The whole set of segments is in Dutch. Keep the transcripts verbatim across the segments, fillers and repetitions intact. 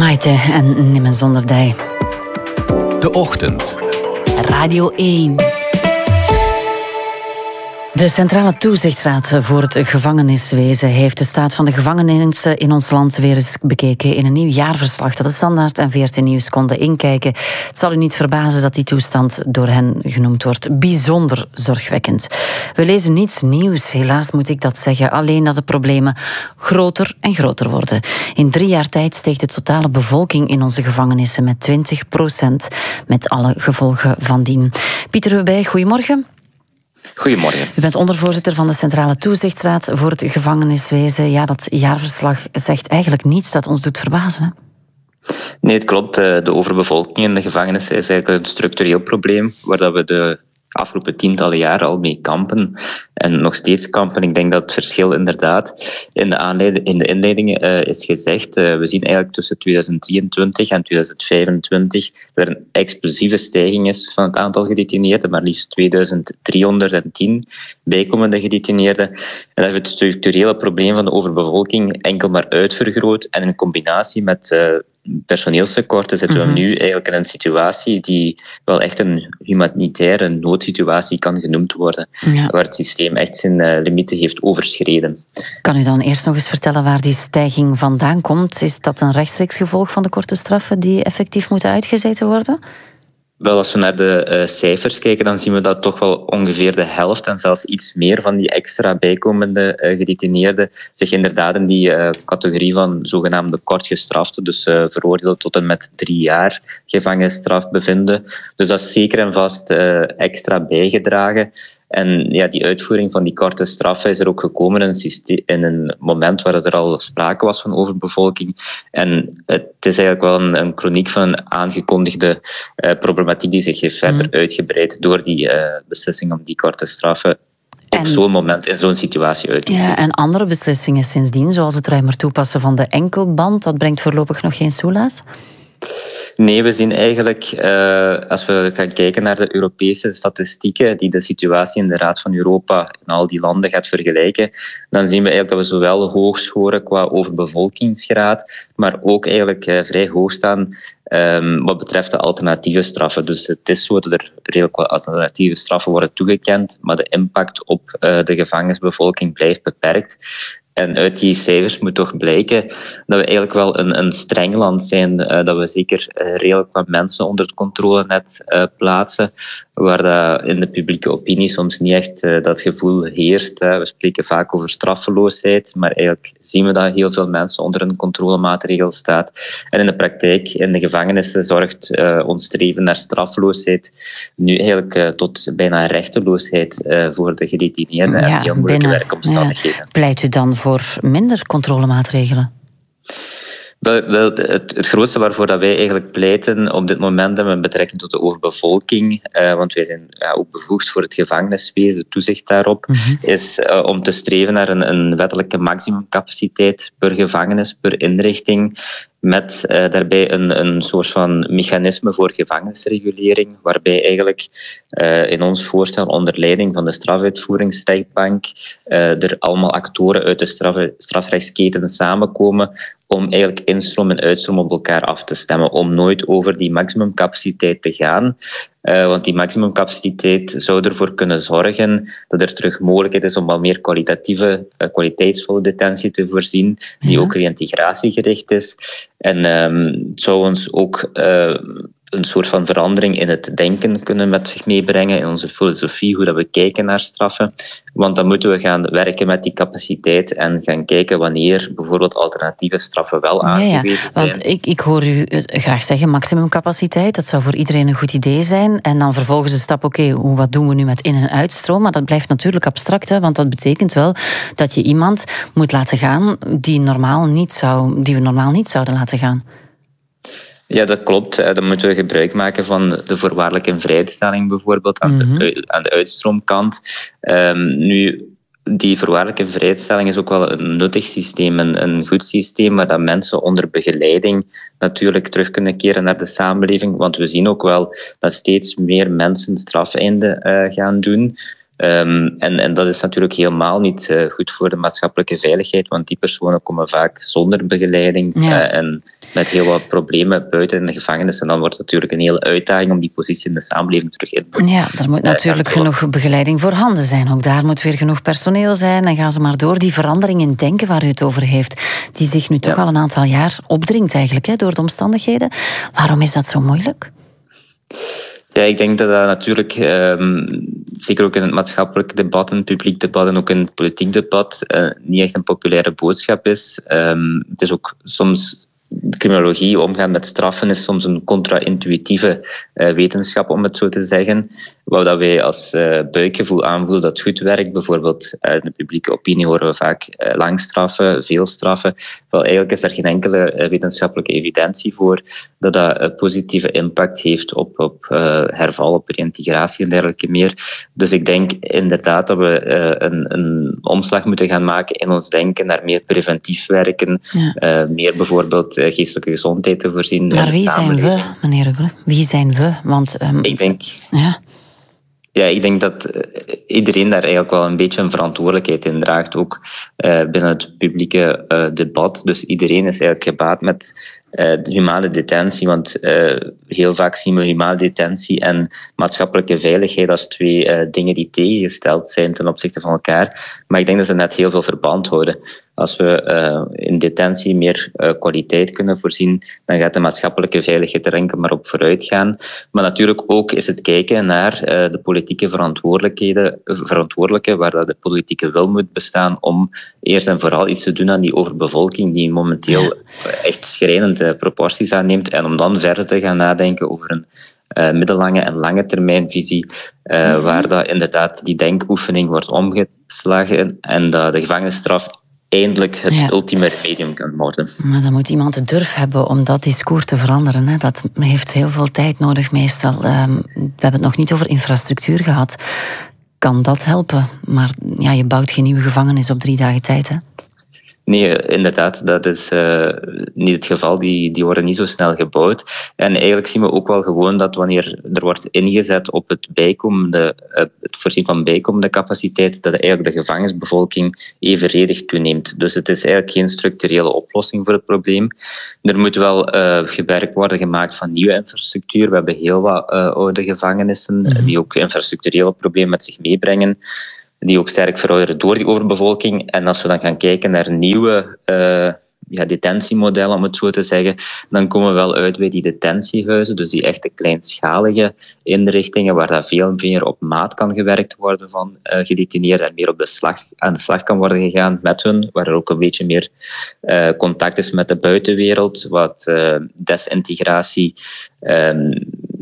Maite en Nimmen zonder dij. De Ochtend. Radio één. De Centrale Toezichtsraad voor het gevangeniswezen heeft de staat van de gevangenissen in ons land weer eens bekeken in een nieuw jaarverslag dat de Standaard en V R T Nieuws konden inkijken. Het zal u niet verbazen dat die toestand door hen genoemd wordt bijzonder zorgwekkend. We lezen niets nieuws, helaas moet ik dat zeggen, alleen dat de problemen groter en groter worden. In drie jaar tijd steeg de totale bevolking in onze gevangenissen met twintig procent, met alle gevolgen van dien. Pieter Hubij, goedemorgen. Goedemorgen. U bent ondervoorzitter van de Centrale Toezichtsraad voor het gevangeniswezen. Ja, dat jaarverslag zegt eigenlijk niets dat ons doet verbazen, hè? Nee, het klopt. De overbevolking in de gevangenissen is eigenlijk een structureel probleem waar dat we de afgelopen tientallen jaren al mee kampen en nog steeds kampen. Ik denk dat het verschil inderdaad in de, aanleiding, in de inleiding uh, is gezegd. Uh, we zien eigenlijk tussen tweeduizend drieëntwintig en tweeduizend vijfentwintig dat er een explosieve stijging is van het aantal gedetineerden, maar liefst tweeduizend driehonderdtien bijkomende gedetineerden. En dat heeft het structurele probleem van de overbevolking enkel maar uitvergroot en in combinatie met uh, personeelstekorten zitten we nu eigenlijk in een situatie die wel echt een humanitaire noodsituatie kan genoemd worden, ja. Waar het systeem echt zijn uh, limieten heeft overschreden. Kan u dan eerst nog eens vertellen waar die stijging vandaan komt? Is dat een rechtstreeks gevolg van de korte straffen die effectief moeten uitgezeten worden? Wel, als we naar de uh, cijfers kijken, dan zien we dat toch wel ongeveer de helft en zelfs iets meer van die extra bijkomende uh, gedetineerden zich inderdaad in die uh, categorie van zogenaamde kortgestraften, dus uh, veroordeeld tot en met drie jaar gevangenisstraf bevinden. Dus dat is zeker en vast uh, extra bijgedragen. En ja, die uitvoering van die korte straffen is er ook gekomen in een, systeem, in een moment waar er al sprake was van overbevolking. En het is eigenlijk wel een, een chroniek van een aangekondigde uh, problematiek die zich heeft verder mm. uitgebreid door die uh, beslissing om die korte straffen op en, zo'n moment in zo'n situatie uit te voeren. Ja, en andere beslissingen sindsdien, zoals het ruimer toepassen van de enkelband, dat brengt voorlopig nog geen soelaas? Nee, we zien eigenlijk, uh, als we gaan kijken naar de Europese statistieken die de situatie in de Raad van Europa in al die landen gaat vergelijken, dan zien we eigenlijk dat we zowel hoog scoren qua overbevolkingsgraad, maar ook eigenlijk uh, vrij hoog staan um, wat betreft de alternatieve straffen. Dus het is zo dat er redelijk wat alternatieve straffen worden toegekend, maar de impact op uh, de gevangenisbevolking blijft beperkt. En uit die cijfers moet toch blijken dat we eigenlijk wel een, een streng land zijn, uh, dat we zeker uh, redelijk wat mensen onder het controlenet uh, plaatsen, waar dat in de publieke opinie soms niet echt uh, dat gevoel heerst. Uh. We spreken vaak over straffeloosheid, maar eigenlijk zien we dat heel veel mensen onder een controlemaatregel staat. En in de praktijk, in de gevangenissen, zorgt uh, ons streven naar straffeloosheid nu eigenlijk uh, tot bijna rechteloosheid uh, voor de gedetineerden ja, en heel moeilijke binnen, werkomstandigheden. Ja. Pleit u dan voor minder controlemaatregelen? Wel, wel, het, het grootste waarvoor dat wij eigenlijk pleiten op dit moment met betrekking tot de overbevolking, uh, want wij zijn ja, ook bevoegd voor het gevangeniswezen, de toezicht daarop, mm-hmm. is uh, om te streven naar een, een wettelijke maximumcapaciteit per gevangenis, per inrichting, met uh, daarbij een, een soort van mechanisme voor gevangenisregulering, waarbij eigenlijk uh, in ons voorstel onder leiding van de strafuitvoeringsrechtbank uh, er allemaal actoren uit de straf, strafrechtsketen samenkomen om eigenlijk instroom en uitstroom op elkaar af te stemmen, om nooit over die maximumcapaciteit te gaan. Uh, want die maximumcapaciteit zou ervoor kunnen zorgen dat er terug mogelijkheid is om wat meer kwalitatieve, uh, kwaliteitsvolle detentie te voorzien, die ja. ook reïntegratiegericht is. En um, het zou ons ook uh, een soort van verandering in het denken kunnen met zich meebrengen, in onze filosofie, hoe dat we kijken naar straffen. Want dan moeten we gaan werken met die capaciteit en gaan kijken wanneer bijvoorbeeld alternatieve straffen wel aangewezen ja, ja. zijn. Want ik, ik hoor u graag zeggen maximumcapaciteit, dat zou voor iedereen een goed idee zijn. En dan vervolgens de stap, oké, okay, wat doen we nu met in- en uitstroom? Maar dat blijft natuurlijk abstract, hè, want dat betekent wel dat je iemand moet laten gaan die, normaal niet zou, die we normaal niet zouden laten gaan. Ja, dat klopt. Dan moeten we gebruik maken van de voorwaardelijke invrijheidstelling bijvoorbeeld aan, mm-hmm. de, aan de uitstroomkant. Um, nu, die voorwaardelijke vrijstelling is ook wel een nuttig systeem, een, een goed systeem, waar dat mensen onder begeleiding natuurlijk terug kunnen keren naar de samenleving. Want we zien ook wel dat steeds meer mensen strafeinden uh, gaan doen. Um, en, en dat is natuurlijk helemaal niet uh, goed voor de maatschappelijke veiligheid, want die personen komen vaak zonder begeleiding ja. uh, en met heel wat problemen buiten in de gevangenis. En dan wordt het natuurlijk een hele uitdaging om die positie in de samenleving terug in te Ja, er moet natuurlijk uh, genoeg begeleiding voorhanden zijn. Ook daar moet weer genoeg personeel zijn. En gaan ze maar door. Die verandering in denken waar u het over heeft, die zich nu toch ja. al een aantal jaar opdringt eigenlijk, hè, door de omstandigheden. Waarom is dat zo moeilijk? Ja, ik denk dat dat natuurlijk, um, zeker ook in het maatschappelijk debat, in het publiek debat en ook in het politiek debat, uh, niet echt een populaire boodschap is. Um, het is ook soms... Criminologie, omgaan met straffen, is soms een contra-intuïtieve uh, wetenschap, om het zo te zeggen. Waar dat wij als uh, buikgevoel aanvoelen dat het goed werkt. Bijvoorbeeld uh, in de publieke opinie horen we vaak uh, lang straffen, veel straffen. Wel, eigenlijk is er geen enkele uh, wetenschappelijke evidentie voor dat dat een positieve impact heeft op, op uh, herval, op reintegratie en dergelijke meer. Dus ik denk inderdaad dat we uh, een, een omslag moeten gaan maken in ons denken naar meer preventief werken. Ja. Uh, meer bijvoorbeeld geestelijke gezondheid te voorzien. Maar wie zijn we, meneer Ruggele? Wie zijn we? Want, um, ik denk... Ja. Ja, ik denk dat iedereen daar eigenlijk wel een beetje een verantwoordelijkheid in draagt, ook uh, binnen het publieke uh, debat. Dus iedereen is eigenlijk gebaat met uh, de humane detentie, want uh, heel vaak zien we humane detentie en maatschappelijke veiligheid als twee uh, dingen die tegengesteld zijn ten opzichte van elkaar. Maar ik denk dat ze net heel veel verband houden. Als we uh, in detentie meer uh, kwaliteit kunnen voorzien, dan gaat de maatschappelijke veiligheid er enkel maar op vooruit gaan. Maar natuurlijk ook is het kijken naar uh, de politieke verantwoordelijkheden, verantwoordelijke, waar dat de politieke wil moet bestaan om eerst en vooral iets te doen aan die overbevolking die momenteel echt schrijnende proporties aanneemt. En om dan verder te gaan nadenken over een Uh, middellange en lange termijnvisie, uh, mm-hmm. waar dat inderdaad die denkoefening wordt omgeslagen en dat de gevangenisstraf eindelijk het ja. ultieme remedium kan worden. Maar dan moet iemand de durf hebben om dat discours te veranderen. Hè. Dat heeft heel veel tijd nodig meestal. Um, we hebben het nog niet over infrastructuur gehad. Kan dat helpen? Maar ja, je bouwt geen nieuwe gevangenis op drie dagen tijd, hè? Nee, inderdaad, dat is uh, niet het geval. Die, die worden niet zo snel gebouwd. En eigenlijk zien we ook wel gewoon dat wanneer er wordt ingezet op het bijkomende, uh, het voorzien van bijkomende capaciteit, dat eigenlijk de gevangenisbevolking evenredig toeneemt. Dus het is eigenlijk geen structurele oplossing voor het probleem. Er moet wel uh, gewerkt worden gemaakt van nieuwe infrastructuur. We hebben heel wat uh, oude gevangenissen mm-hmm. die ook infrastructurele problemen met zich meebrengen, die ook sterk verouderen door die overbevolking. En als we dan gaan kijken naar nieuwe uh, ja, detentiemodellen, om het zo te zeggen, dan komen we wel uit bij die detentiehuizen, dus die echte kleinschalige inrichtingen, waar dat veel meer op maat kan gewerkt worden van uh, gedetineerden en meer op de slag, aan de slag kan worden gegaan met hun, waar er ook een beetje meer uh, contact is met de buitenwereld, wat uh, desintegratie Um,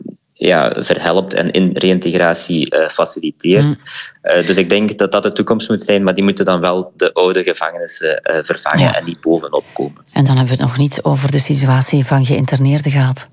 Ja, verhelpt en in reïntegratie uh, faciliteert. Mm. Uh, dus ik denk dat dat de toekomst moet zijn, maar die moeten dan wel de oude gevangenissen uh, vervangen ja. en niet bovenop komen. En dan hebben we het nog niet over de situatie van geïnterneerden gehad.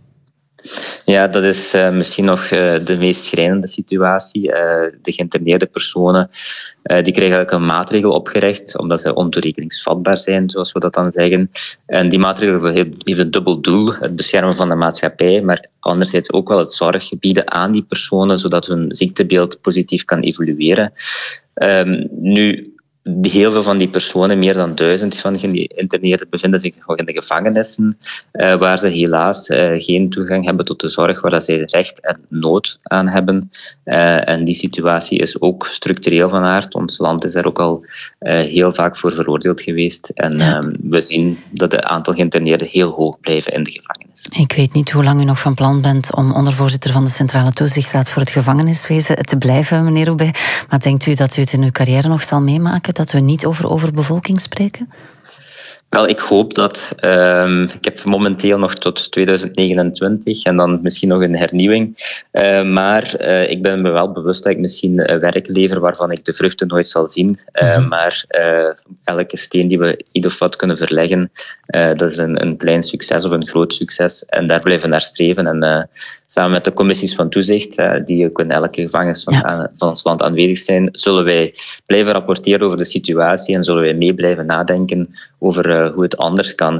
Ja, dat is uh, misschien nog uh, de meest schrijnende situatie. Uh, de geïnterneerde personen uh, die krijgen eigenlijk een maatregel opgelegd, omdat ze ontoerekeningsvatbaar zijn, zoals we dat dan zeggen. En die maatregel heeft een dubbel doel, het beschermen van de maatschappij, maar anderzijds ook wel het zorg bieden aan die personen, zodat hun ziektebeeld positief kan evolueren. Um, nu... Heel veel van die personen, meer dan duizend van die geïnterneerden, bevinden zich nog in de gevangenissen, uh, waar ze helaas uh, geen toegang hebben tot de zorg waar zij recht en nood aan hebben. Uh, en die situatie is ook structureel van aard. Ons land is daar ook al uh, heel vaak voor veroordeeld geweest. En ja. uh, we zien dat het aantal geïnterneerden heel hoog blijven in de gevangenis. Ik weet niet hoe lang u nog van plan bent om ondervoorzitter van de Centrale Toezichtraad voor het gevangeniswezen te blijven, meneer Roubaix. Maar denkt u dat u het in uw carrière nog zal meemaken, dat we niet over overbevolking spreken? Wel, ik hoop dat. Uh, ik heb momenteel nog tot tweeduizend negenentwintig en dan misschien nog een hernieuwing. Uh, maar uh, ik ben me wel bewust dat ik misschien een werk lever waarvan ik de vruchten nooit zal zien. Uh, mm-hmm. Maar uh, elke steen die we ieder of wat kunnen verleggen, uh, dat is een, een klein succes of een groot succes. En daar blijven we naar streven. En uh, samen met de commissies van toezicht, uh, die ook in elke gevangenis van, ja. uh, van ons land aanwezig zijn, zullen wij blijven rapporteren over de situatie en zullen wij mee blijven nadenken over uh, hoe het anders kan.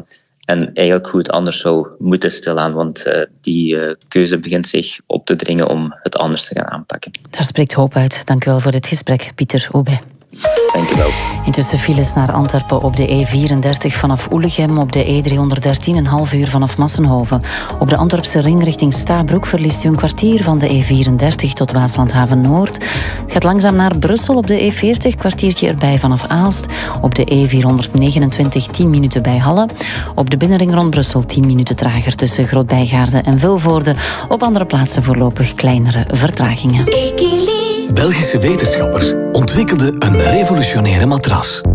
En eigenlijk hoe het anders zou moeten stilaan, want uh, die uh, keuze begint zich op te dringen om het anders te gaan aanpakken. Daar spreekt hoop uit. Dank u wel voor dit gesprek, Pieter Aubé. Dank u wel. Intussen files naar Antwerpen op de E vierendertig vanaf Oelegem, op de E driehonderddertien een half uur vanaf Massenhoven. Op de Antwerpse ring richting Stabroek verliest u een kwartier van de E vierendertig tot Waaslandhaven Noord. Het gaat langzaam naar Brussel op de E veertig, kwartiertje erbij vanaf Aalst. Op de E vierhonderdnegenentwintig tien minuten bij Halle. Op de binnenring rond Brussel tien minuten trager tussen Grootbijgaarden en Vilvoorde. Op andere plaatsen voorlopig kleinere vertragingen. Belgische wetenschappers ontwikkelden een revolutionaire matras.